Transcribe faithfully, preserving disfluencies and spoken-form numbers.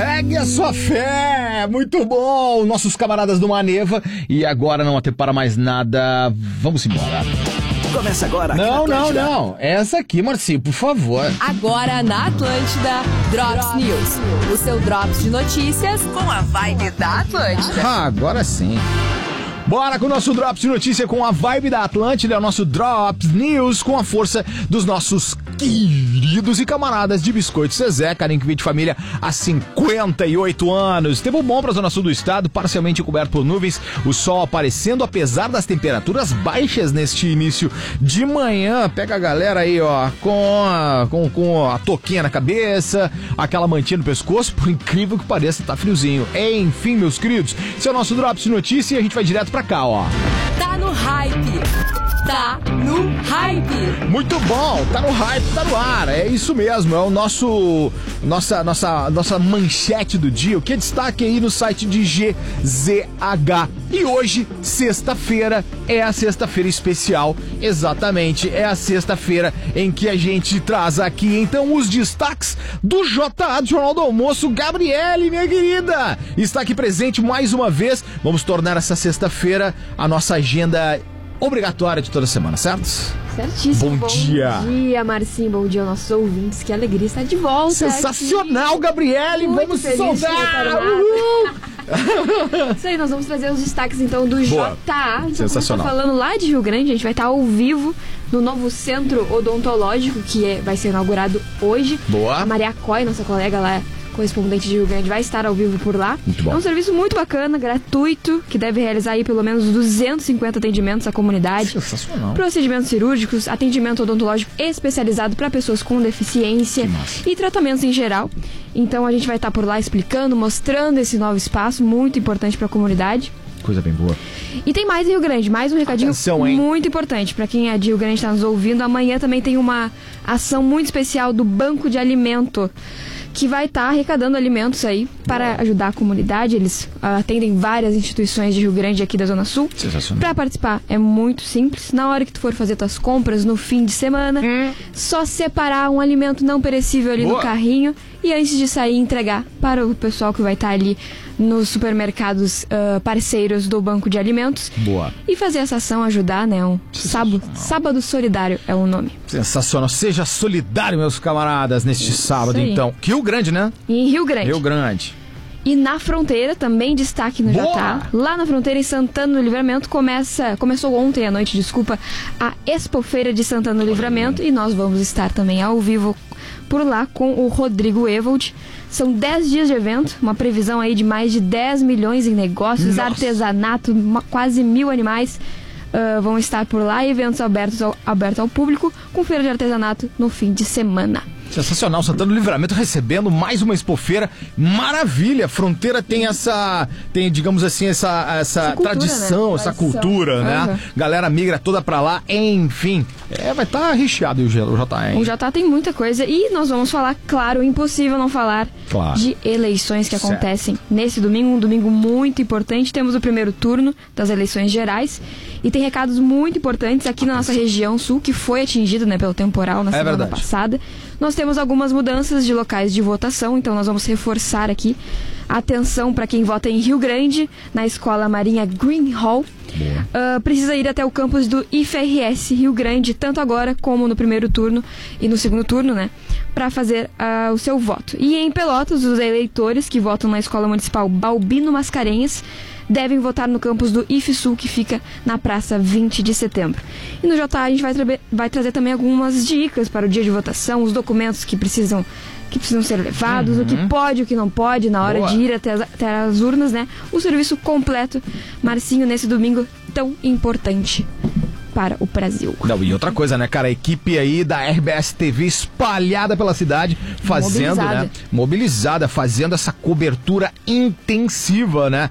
Carregue a sua fé! Muito bom! Nossos camaradas do Maneva. E agora, não até para mais nada, vamos embora. Começa agora. Não, não, não. Essa aqui, Marcinho, por favor. Agora na Atlântida, Drops, Drops News. O seu Drops de notícias com a vibe da Atlântida. Ah, agora sim. Bora com o nosso Drops de notícia com a vibe da Atlântida, é o nosso Drops News com a força dos nossos queridos e camaradas de Biscoito Zezé, carinho que vem de família há cinquenta e oito anos. Tempo bom para a zona sul do estado, parcialmente coberto por nuvens, o sol aparecendo apesar das temperaturas baixas neste início de manhã. Pega a galera aí, ó, com a, com, com a touquinha na cabeça, aquela mantinha no pescoço, por incrível que pareça, tá friozinho. Enfim, meus queridos, esse é o nosso Drops de notícia e a gente vai direto pra cá, ó. Tá no hype. Tá no hype. Muito bom, tá no hype, tá no ar. É isso mesmo, é o nosso nossa nossa nossa manchete do dia. O que é destaque aí no site de G Z H. E hoje, sexta-feira, é a sexta-feira especial. Exatamente, é a sexta-feira em que a gente traz aqui então os destaques do J A, do Jornal do Almoço. Gabriele, minha querida, está aqui presente mais uma vez. Vamos tornar essa sexta-feira a nossa agenda obrigatória de toda semana, certo? Certíssimo. Bom, bom dia. Bom dia, Marcinho. Bom dia aos nossos ouvintes. Que alegria estar de volta. Sensacional, aqui. Gabriele. Muito vamos feliz soltar. Isso aí, nós vamos trazer os destaques então do Boa. J A. Então, sensacional. Como tá falando lá de Rio Grande, a gente vai estar ao vivo no novo centro odontológico que é, vai ser inaugurado hoje. Boa. A Maria Coy, nossa colega lá, correspondente de Rio Grande, vai estar ao vivo por lá. Muito bom. É um serviço muito bacana, gratuito, que deve realizar aí pelo menos duzentos e cinquenta atendimentos à comunidade. Sensacional. Procedimentos cirúrgicos, atendimento odontológico especializado para pessoas com deficiência e tratamentos em geral. Então a gente vai estar por lá explicando, mostrando esse novo espaço muito importante para a comunidade. Coisa bem boa. E tem mais em Rio Grande, mais um recadinho Atenção, muito importante para quem é de Rio Grande está nos ouvindo. Amanhã também tem uma ação muito especial do Banco de Alimento, que vai estar arrecadando alimentos aí para ajudar a comunidade. Eles uh, atendem várias instituições de Rio Grande aqui da Zona Sul. Sensacional. Para participar é muito simples. Na hora que tu for fazer tuas compras no fim de semana, hum. só separar um alimento não perecível ali Boa. no carrinho e antes de sair entregar para o pessoal que vai estar ali nos supermercados uh, parceiros do Banco de Alimentos. Boa. E fazer essa ação, ajudar, né? Um sábado, sábado Solidário é o nome. Sensacional. Seja solidário, meus camaradas, neste Isso sábado, aí. então. Rio Grande, né? Em Rio Grande. Rio Grande. E na fronteira, também destaque no Boa. J A. Lá na fronteira, em Santana do Livramento, começa, começou ontem à noite, desculpa, a Expofeira de Santana do Livramento. E nós vamos estar também ao vivo por lá com o Rodrigo Evold. São dez dias de evento, uma previsão aí de mais de dez milhões em negócios, Nossa. artesanato, uma, quase mil animais uh, vão estar por lá. Eventos abertos ao, abertos ao público, com feira de artesanato no fim de semana. Sensacional, Santana do Livramento recebendo mais uma expofeira, maravilha. Fronteira tem essa, tem, digamos assim, essa, essa, essa cultura, tradição, né? essa tradição. cultura, uhum. né? Galera migra toda pra lá, enfim. É, vai estar tá recheado o J A, hein? O J A tem muita coisa e nós vamos falar, claro, impossível não falar claro. de eleições que certo. acontecem nesse domingo, um domingo muito importante. Temos o primeiro turno das eleições gerais e tem recados muito importantes aqui na nossa região sul, que foi atingida, né, pelo temporal na é semana verdade. passada. Nós temos algumas mudanças de locais de votação, então nós vamos reforçar aqui a atenção para quem vota em Rio Grande, na Escola Marinha Green Hall. Uh, precisa ir até o campus do I F R S Rio Grande, tanto agora como no primeiro turno e no segundo turno, né, para fazer uh, o seu voto. E em Pelotas, os eleitores que votam na Escola Municipal Balbino Mascarenhas devem votar no campus do I F Sul, que fica na praça vinte de setembro. E no J A a gente vai, tra- vai trazer também algumas dicas para o dia de votação, os documentos que precisam, que precisam ser levados, uhum. o que pode e o que não pode na hora Boa. de ir até as, até as urnas, né? O serviço completo, Marcinho, nesse domingo tão importante para o Brasil. Não, e outra coisa, né, cara? A equipe aí da R B S T V espalhada pela cidade, fazendo, Mobilizada. né? Mobilizada, fazendo essa cobertura intensiva, né?